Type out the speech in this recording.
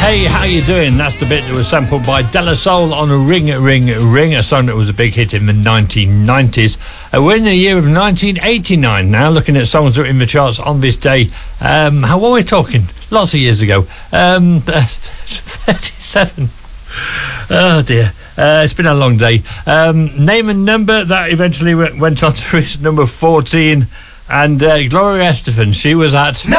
Hey, how you doing? That's the bit that was sampled by De La Soul on Ring, Ring, Ring, a song that was a big hit in the 1990s. We're in the year of 1989 now, looking at songs that are in the charts on this day. What were we talking? Lots of years ago. 37. Oh, dear. It's been a long day. Name and number, that eventually went on to reach number 14. And Gloria Estefan, she was at...